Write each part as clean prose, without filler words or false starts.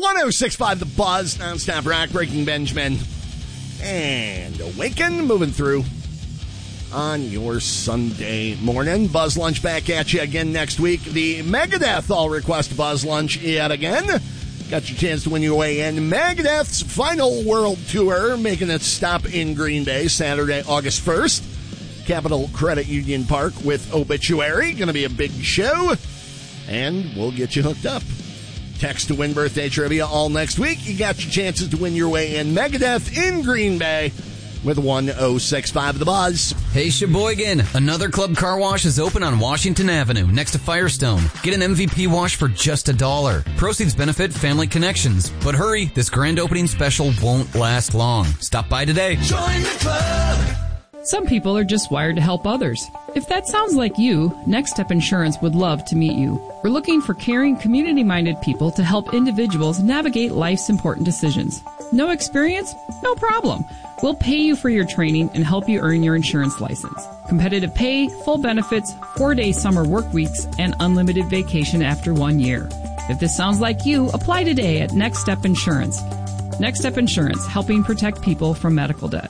106.5 The Buzz, nonstop rock, Breaking Benjamin, and Awaken, moving through on your Sunday morning. Buzz Lunch back at you again next week. The Megadeth all-request Buzz Lunch yet again. Got your chance to win your way in. Megadeth's final world tour, making its stop in Green Bay Saturday, August 1st. Capital Credit Union Park with Obituary. Going to be a big show, and we'll get you hooked up. Text to win birthday trivia all next week. You got your chances to win your way in. Megadeth in Green Bay with 106.5 The Buzz. Hey, Sheboygan. Another Club Car Wash is open on Washington Avenue next to Firestone. Get an MVP wash for just $1. Proceeds benefit Family Connections. But hurry, this grand opening special won't last long. Stop by today. Join the club. Some people are just wired to help others. If that sounds like you, Next Step Insurance would love to meet you. We're looking for caring, community-minded people to help individuals navigate life's important decisions. No experience? No problem. We'll pay you for your training and help you earn your insurance license. Competitive pay, full benefits, 4-day summer work weeks, and unlimited vacation after 1 year. If this sounds like you, apply today at Next Step Insurance. Next Step Insurance, helping protect people from medical debt.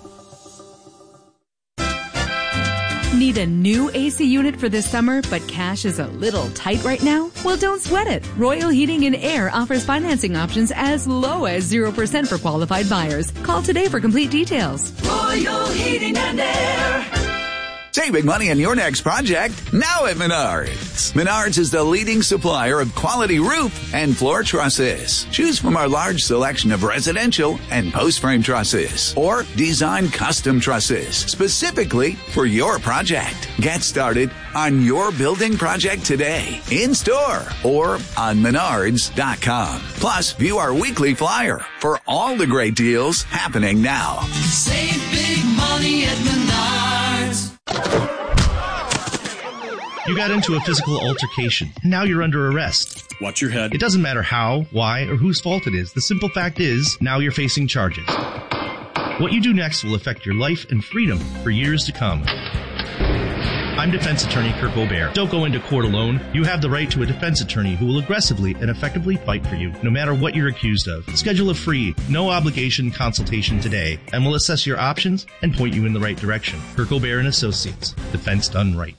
Need a new AC unit for this summer, but cash is a little tight right now? Well, don't sweat it. Royal Heating and Air offers financing options as low as 0% for qualified buyers. Call today for complete details. Royal Heating and Air. Saving money on your next project now at Menards. Menards is the leading supplier of quality roof and floor trusses. Choose from our large selection of residential and post-frame trusses or design custom trusses specifically for your project. Get started on your building project today, in store or on Menards.com. Plus, view our weekly flyer for all the great deals happening now. Save big money at Menards. You got into a physical altercation, and now you're under arrest. Watch your head. It doesn't matter how, why, or whose fault it is. The simple fact is, now you're facing charges. What you do next will affect your life and freedom for years to come. I'm defense attorney Kirk Aubert. Don't go into court alone. You have the right to a defense attorney who will aggressively and effectively fight for you, no matter what you're accused of. Schedule a free, no-obligation consultation today, and we'll assess your options and point you in the right direction. Kirk Aubert and Associates. Defense done right.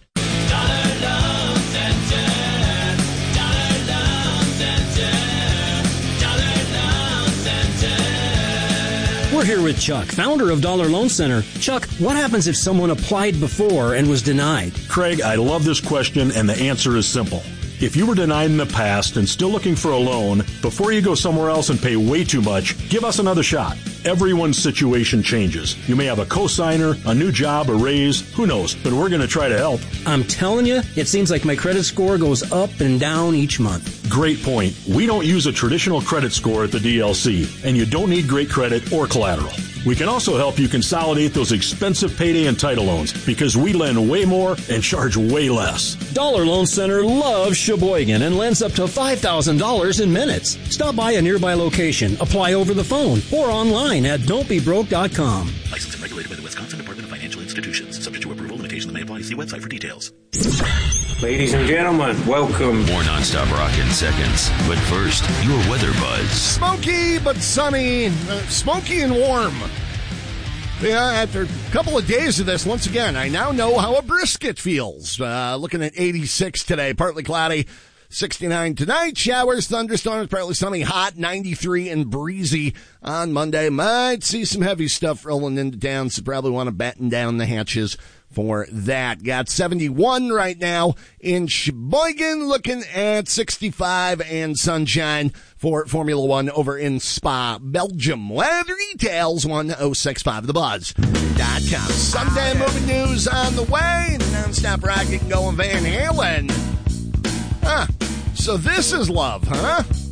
We're here with Chuck, founder of Dollar Loan Center. Chuck, what happens if someone applied before and was denied? Craig, I love this question, and the answer is simple. If you were denied in the past and still looking for a loan, before you go somewhere else and pay way too much, give us another shot. Everyone's situation changes. You may have a cosigner, a new job, a raise, who knows, but we're going to try to help. I'm telling you, it seems like my credit score goes up and down each month. Great point. We don't use a traditional credit score at the DLC, and you don't need great credit or collateral. We can also help you consolidate those expensive payday and title loans because we lend way more and charge way less. Dollar Loan Center loves Sheboygan and lends up to $5,000 in minutes. Stop by a nearby location, apply over the phone, or online at don'tbebroke.com. Licensed and regulated by the Wisconsin Department of Financial Institutions. Subject to approval, limitations may apply. See website for details. Ladies and gentlemen, welcome. More nonstop rock in seconds. But first, your weather buzz. Smoky but sunny. Smoky and warm. Yeah, after a couple of days of this, once again, I now know how a brisket feels. Looking at 86 today, partly cloudy. 69 tonight, showers, thunderstorms, partly sunny, hot, 93 and breezy on Monday. Might see some heavy stuff rolling into town, so probably want to batten down the hatches for that. Got 71 right now in Sheboygan, looking at 65 and sunshine for Formula One over in Spa, Belgium. Weather details, 1065thebuzz.com. Sunday movie news on the way, nonstop rocket going Van Halen. So this is love, huh?